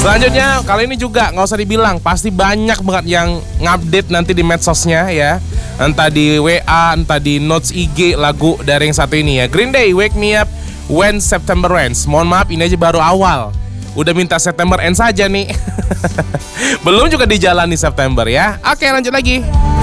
Selanjutnya kali ini juga nggak usah dibilang, pasti banyak banget yang ngupdate nanti di medsosnya ya. Entah di WA, entah di notes IG lagu dari yang satu ini ya. Green Day, Wake Me Up When September Ends. Mohon maaf, ini aja baru awal. Udah minta September Ends saja nih. Belum juga dijalani September ya. Oke, lanjut lagi.